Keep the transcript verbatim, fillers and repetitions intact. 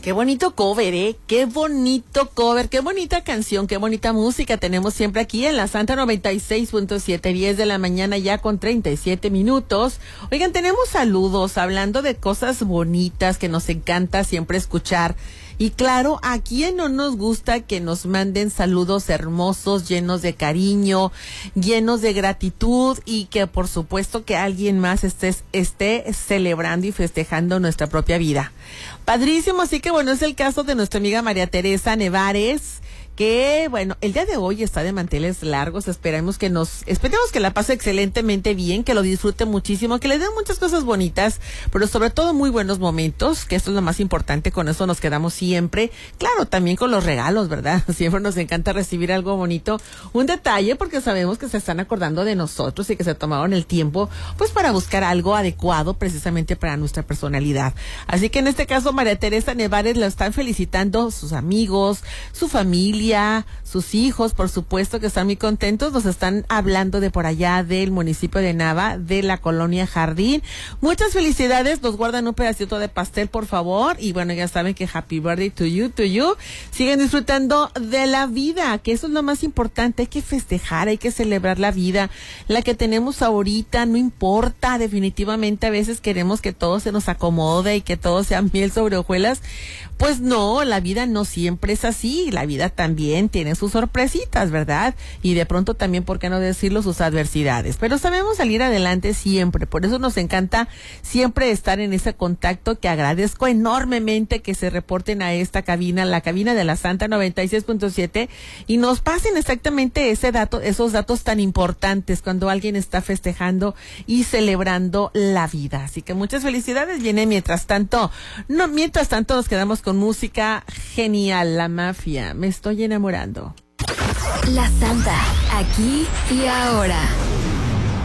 Qué bonito cover, ¿eh? Qué bonito cover, qué bonita canción, qué bonita música tenemos siempre aquí en la Santa noventa y seis punto siete, diez de la mañana ya con treinta y siete minutos. Oigan, tenemos saludos hablando de cosas bonitas que nos encanta siempre escuchar. Y claro, ¿a quién no nos gusta que nos manden saludos hermosos, llenos de cariño, llenos de gratitud y que por supuesto que alguien más esté, esté celebrando y festejando nuestra propia vida? Padrísimo, así que bueno, es el caso de nuestra amiga María Teresa Nevares, que bueno, el día de hoy está de manteles largos. Esperemos que nos, esperemos que la pase excelentemente bien, que lo disfrute muchísimo, que le den muchas cosas bonitas, pero sobre todo muy buenos momentos, que esto es lo más importante. Con eso nos quedamos siempre. Claro, también con los regalos, ¿verdad? Siempre nos encanta recibir algo bonito, un detalle, porque sabemos que se están acordando de nosotros y que se tomaron el tiempo, pues, para buscar algo adecuado precisamente para nuestra personalidad. Así que en este caso, María Teresa Nevares la están felicitando sus amigos, su familia, sus hijos, por supuesto, que están muy contentos. Nos están hablando de por allá del municipio de Nava, de la colonia Jardín. Muchas felicidades, nos guardan un pedacito de pastel, por favor, y bueno, ya saben que happy birthday to you, to you. Siguen disfrutando de la vida, que eso es lo más importante. Hay que festejar, hay que celebrar la vida, la que tenemos ahorita, no importa. Definitivamente a veces queremos que todo se nos acomode y que todo sea miel sobre hojuelas. Pues no, la vida no siempre es así, la vida también tiene sus sorpresitas, ¿verdad? Y de pronto también, ¿por qué no decirlo?, sus adversidades. Pero sabemos salir adelante siempre, por eso nos encanta siempre estar en ese contacto, que agradezco enormemente que se reporten a esta cabina, la cabina de la Santa noventa y seis punto siete, y nos pasen exactamente ese dato, esos datos tan importantes cuando alguien está festejando y celebrando la vida. Así que muchas felicidades, viene mientras tanto, no, mientras tanto nos quedamos con música genial, La Mafia, Me Estoy Enamorando. La Santa, aquí y ahora.